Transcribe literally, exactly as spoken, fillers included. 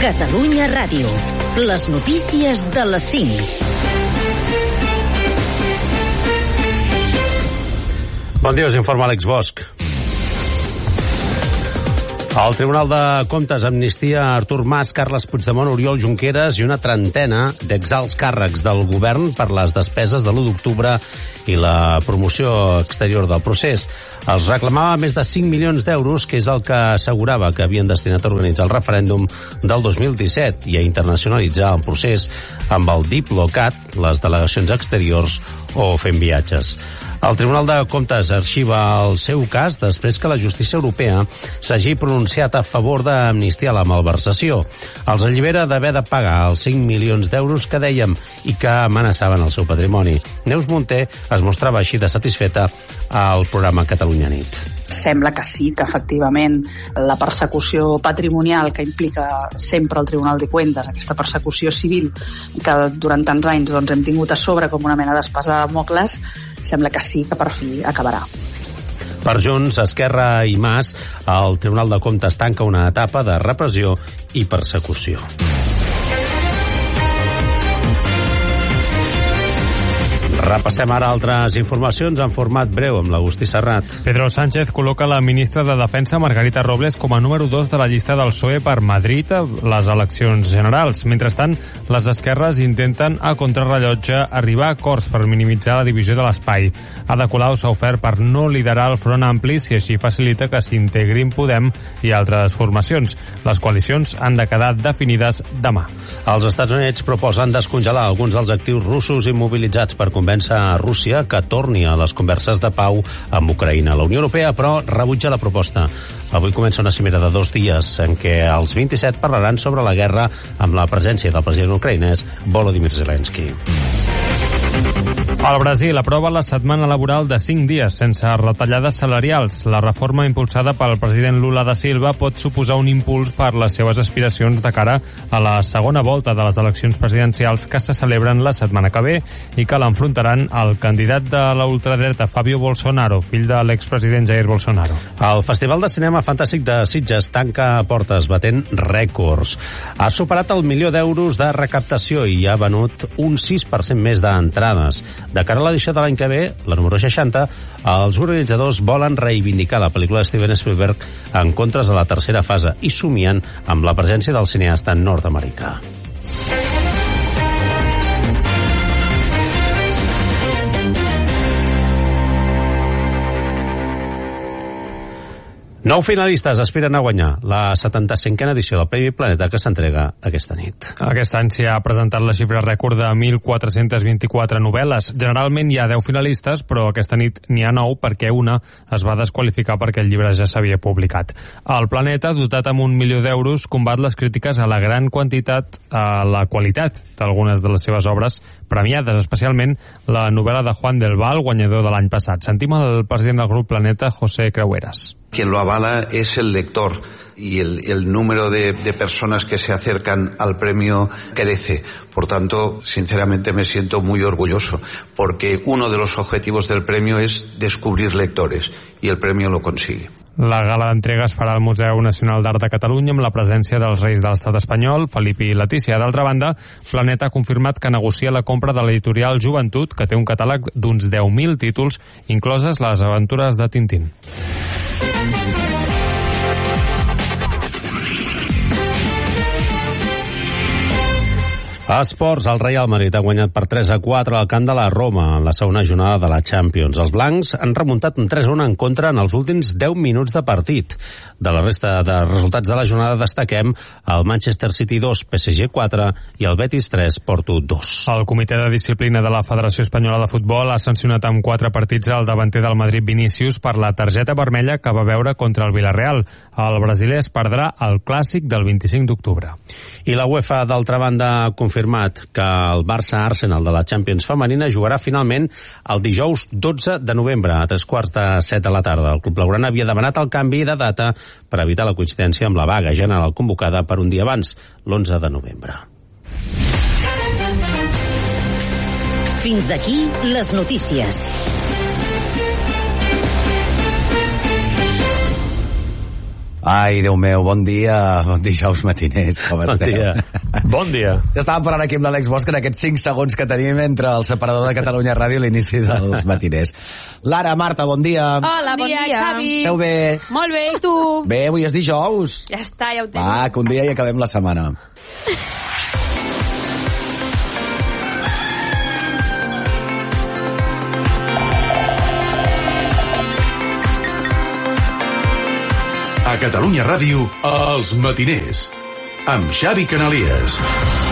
Catalunya Ràdio. Les notícies de les cinc. Bon dia, us informa Àlex Bosch. El Tribunal de Comptes amnistia Artur Mas, Carles Puigdemont, Oriol Junqueras i una trentena d'exalts càrrecs del govern per les despeses de l'u d'octubre i la promoció exterior del procés. Els reclamava més de cinc milions d'euros, que és el que assegurava que havien destinat a organitzar el referèndum del dos mil disset i a internacionalitzar el procés amb el Diplocat, les delegacions exteriors o fent viatges. El Tribunal de Comptes arxiva el seu cas després que la justícia europea s'hagi pronunciat a favor d'amnistiar la malversació. Els allibera d'haver de pagar els cinc milions d'euros que dèiem i que amenaçaven el seu patrimoni. Neus Munté es mostrava així de satisfeta al programa Catalunya Nit. Sembla que sí, que efectivament la persecució patrimonial que implica sempre el Tribunal de Cuentas, aquesta persecució civil que durant tants anys doncs, hem tingut a sobre com una mena d'espasa de Mocles, sembla que sí que per fi acabarà. Per Junts, Esquerra i Mas, el Tribunal de Comptes tanca una etapa de repressió i persecució. Repassem ara altres informacions en format breu amb l'Agustí Serrat. Pedro Sánchez col·loca la ministra de Defensa Margarita Robles com a número dos de la llista del P S O E per Madrid a les eleccions generals. Mentrestant, les esquerres intenten a contrarrellotge arribar a acords per minimitzar la divisió de l'espai. Ada Colau s'ha ofert per no liderar el Front Ampli si així facilita que s'integrin Podem i altres formacions. Les coalicions han de quedar definides demà. Els Estats Units proposen descongelar alguns dels actius russos immobilitzats per convèncer a Rússia que torni a les converses de pau amb Ucraïna. La Unió Europea, però, rebutja la proposta. Avui comença una cimera de dos dies en què els vint-i-set parlaran sobre la guerra amb la presència del president ucraïnès Volodymyr Zelensky. El Brasil aprova la setmana laboral de cinc dies sense retallades salarials. La reforma impulsada pel president Lula da Silva pot suposar un impuls per les seves aspiracions de cara a la segona volta de les eleccions presidencials que se celebren la setmana que ve i que l'enfrontaran el candidat de la ultradreta Fabio Bolsonaro, fill de l'expresident Jair Bolsonaro. El Festival de Cinema Fantàstic de Sitges tanca portes batent rècords. Ha superat el milió d'euros de recaptació i ha venut un sis per cent més d'entrades. De cara a l'edició de l'any que ve, la número seixanta, els organitzadors volen reivindicar la pel·lícula de Steven Spielberg en contres de la tercera fase i somien amb la presència del cineasta nord-americà. Nou finalistes aspiren a guanyar la setanta-cinquena edició del Premi Planeta que s'entrega aquesta nit. Aquest any s'hi ha presentat la xifra rècord de mil quatre-cents vint-i-quatre novel·les. Generalment hi ha deu finalistes, però aquesta nit n'hi ha nou perquè una es va desqualificar perquè el llibre ja s'havia publicat. El Planeta, dotat amb un milió d'euros, combat les crítiques a la gran quantitat, a la qualitat d'algunes de les seves obres premiades, especialment la novel·la de Juan del Val, guanyador de l'any passat. Sentim el president del grup Planeta, José Creueras. Quien lo avala es el lector y el, el número de, de personas que se acercan al premio crece. Por tanto, sinceramente me siento muy orgulloso porque uno de los objetivos del premio es descubrir lectores y el premio lo consigue. La gala d'entrega es farà al Museu Nacional d'Art de Catalunya amb la presència dels reis de l'estat espanyol, Felip i Letícia. D'altra banda, Planeta ha confirmat que negocia la compra de l'editorial Joventut, que té un catàleg d'uns deu mil títols, incloses les aventures de Tintín. A esports, el Real Madrid ha guanyat per tres a quatre al camp de la Roma en la segona jornada de la Champions. Els blancs han remuntat un tres a un en contra en els últims deu minuts de partit. De la resta de resultats de la jornada destaquem el Manchester City dos, P S G quatre i el Betis tres, Porto dos. El Comitè de Disciplina de la Federació Espanyola de Futbol ha sancionat amb quatre partits al davanter del Madrid Vinícius per la targeta vermella que va veure contra el Villarreal. El brasiler es perdrà el clàssic del vint-i-cinc d'octubre. I la UEFA, d'altra banda, ha confirmat que el Barça-Arsenal de la Champions femenina jugarà finalment el dijous dotze de novembre a tres quarts de set de la tarda. El club blaugrana havia demanat el canvi de data per evitar la coincidència amb la vaga general convocada per un dia abans, l'onze de novembre. Fins aquí les notícies. Ai, Déu meu, bon dia, bon dijous matiners, com Bon esteu? dia. Bon dia. Ja estàvem parlant aquí amb l'Àlex Bosch en aquests cinc segons que tenim entre el separador de Catalunya Ràdio i l'inici dels matiners. Lara, Marta, bon dia. Hola, bon dia, Xavi. Esteu bé? Molt bé, i tu? Bé, avui és dijous. Ja està, ja ho tenim. Va, que un dia i acabem la setmana. A Catalunya Ràdio, Els Matiners, amb Xavi Canalies.